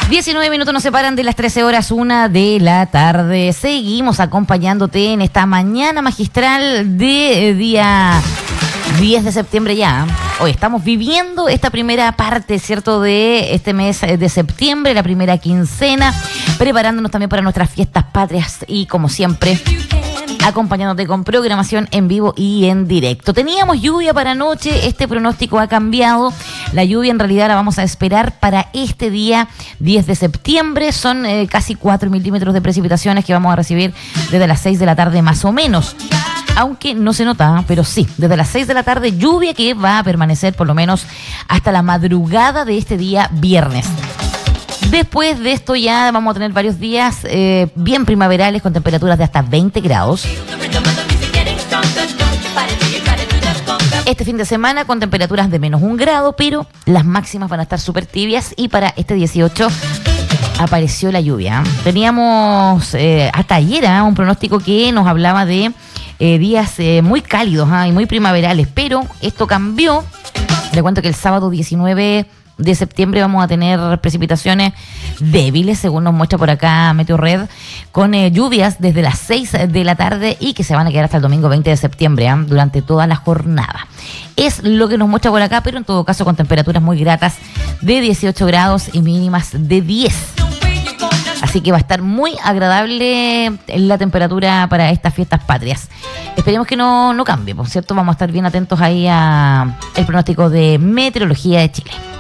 19 minutos nos separan de las 13 horas, 1 de la tarde. Seguimos acompañándote en esta mañana magistral de día 10 de septiembre ya. Hoy estamos viviendo esta primera parte, ¿cierto?, de este mes de septiembre, la primera quincena, preparándonos también para nuestras fiestas patrias y, como siempre, acompañándote con programación en vivo y en directo. Teníamos lluvia para anoche, este pronóstico ha cambiado. La lluvia en realidad la vamos a esperar para este día 10 de septiembre. Son casi 4 milímetros de precipitaciones que vamos a recibir desde las 6 de la tarde más o menos. Aunque no se nota, pero sí, desde las 6 de la tarde lluvia que va a permanecer por lo menos hasta la madrugada de este día viernes. Después de esto ya vamos a tener varios días bien primaverales con temperaturas de hasta 20 grados. Este fin de semana con temperaturas de menos 1 grado, pero las máximas van a estar súper tibias y para este 18 apareció la lluvia. Teníamos hasta ayer un pronóstico que nos hablaba de días muy cálidos y muy primaverales, pero esto cambió. Le cuento que el sábado 19 de septiembre vamos a tener precipitaciones débiles, según nos muestra por acá Meteorred, con lluvias desde las 6 de la tarde y que se van a quedar hasta el domingo 20 de septiembre, durante toda la jornada. Es lo que nos muestra por acá, pero en todo caso con temperaturas muy gratas de 18 grados y mínimas de 10. Así que va a estar muy agradable la temperatura para estas fiestas patrias. Esperemos que no cambie, por cierto, vamos a estar bien atentos ahí al pronóstico de Meteorología de Chile.